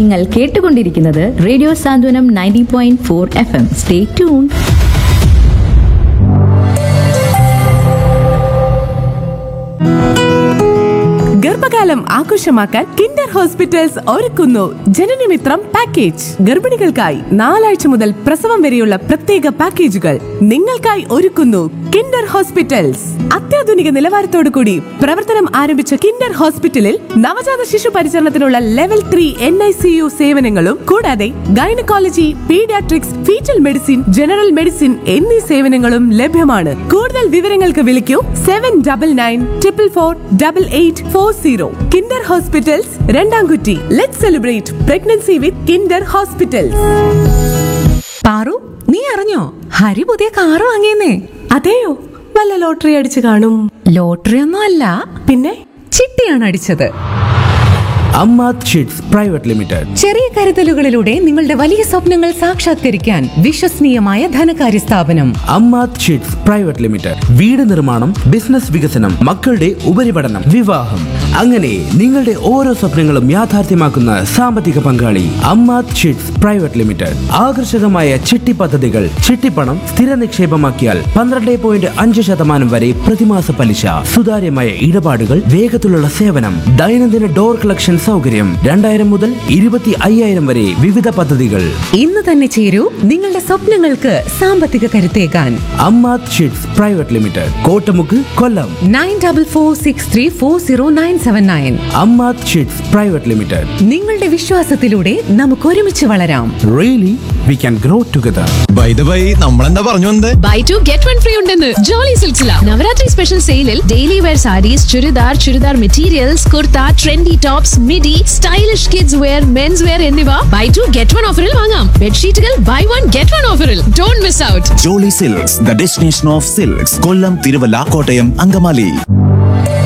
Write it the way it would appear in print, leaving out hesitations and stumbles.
നിങ്ങൾ കേട്ടുകൊണ്ടിരിക്കുന്നത് റേഡിയോ സാന്ത്വനം 90.4 FM. Stay tune. ഗർഭകാലം ആഘോഷമാക്കാൻ കിൻഡർ ഹോസ്പിറ്റൽസ് ഒരുക്കുന്നു ജനനമിത്രം പാക്കേജ്. ഗർഭിണികൾക്കായി 4 ആഴ്ച മുതൽ പ്രസവം വരെയുള്ള പ്രത്യേക പാക്കേജുകൾ നിങ്ങൾക്കായി ഒരുക്കുന്നു കിൻഡർ ഹോസ്പിറ്റൽസ്. അത്യാധുനിക നിലവാരത്തോടു കൂടി പ്രവർത്തനം ആരംഭിച്ച കിൻഡർ ഹോസ്പിറ്റലിൽ നവജാത ശിശു പരിചരണത്തിനുള്ള ലെവൽ 3 NICU സേവനങ്ങളും കൂടാതെ gynaecology, paediatrics, fetal medicine, general medicine എന്നീ സേവനങ്ങളും ലഭ്യമാണ്. കൂടുതൽ വിവരങ്ങൾക്ക് വിളിക്കൂ 7994448840. Kinder hospitals, രണ്ടാംകുറ്റി. Let's celebrate pregnancy with Kinder hospitals. Paru, നീ അറിഞ്ഞോ ഹരി പുതിയ കാറ് വാങ്ങിയെന്നേ? അതെയോ? വല്ല ലോട്ടറി അടിച്ചു കാണും. ലോട്ടറി ഒന്നും അല്ല, പിന്നെ ചിട്ടിയാണ് അടിച്ചത്. Ammath sheets private limited. ചെറിയ കരുതലുകളിലൂടെ നിങ്ങളുടെ വലിയ സ്വപ്നങ്ങൾ സാക്ഷാത്കരിക്കാൻ വിശ്വസനീയമായ ധനകാര്യ സ്ഥാപനം അമ്മാത് ഷീറ്റ്സ് പ്രൈവറ്റ് ലിമിറ്റഡ്. വീട് നിർമ്മാണം, ബിസിനസ് വികസനം, മക്കളുടെ ഉപരിപഠനം, വിവാഹം, അങ്ങനെ നിങ്ങളുടെ ഓരോ സ്വപ്നങ്ങളും യാഥാർത്ഥ്യമാക്കുന്ന സാമ്പത്തിക പങ്കാളി അമ്മാത് ഷീറ്റ്സ് പ്രൈവറ്റ് ലിമിറ്റഡ്. ആകർഷകമായ ചിട്ടി പദ്ധതികൾ, ചിട്ടിപ്പണം സ്ഥിര നിക്ഷേപമാക്കിയാൽ 12.5% വരെ പ്രതിമാസ പലിശ, സുതാര്യമായ ഇടപാടുകൾ, വേഗത്തിലുള്ള സേവനം, ദൈനംദിന ഡോർ കളക്ഷൻ സൗകര്യം, 2000 മുതൽ 25,000 വരെ വിവിധ പദ്ധതികൾ. ഇന്ന് തന്നെ ചേരൂ നിങ്ങളുടെ സ്വപ്നങ്ങൾക്ക് സാമ്പത്തിക കരുത്തേകാൻ. Ammath sheets private limited, Kottamukku, കൊല്ലം. 9446340979. Ammath sheets private limited. നിങ്ങളുടെ വിശ്വാസത്തിലൂടെ നമുക്ക് ഒരുമിച്ച് വളരാം. Really we can grow together. By the by, നമ്മളെന്താ പറഞ്ഞു വന്നത്? ബൈ 2 ഗെറ്റ് 1 ഫ്രീ ഉണ്ടെന്ന് ജോളി സിൽക്സില. നവരാത്രി സ്പെഷ്യൽ സെയിലിൽ daily wear saris, churidar materials, kurta, trendy tops, midi, stylish kids wear, men's wear എന്നിവ ബൈ 2 ഗെറ്റ് 1 ഓഫറിൽ വാങ്ങാം. ബെഡ്ഷീറ്റുകൾ ബൈ 1 ഗെറ്റ് 1 ഓഫറിൽ. Don't miss out. Jolly silks, the destination of silks. Kollam, Thiruvalla, Kottayam, Angamaly.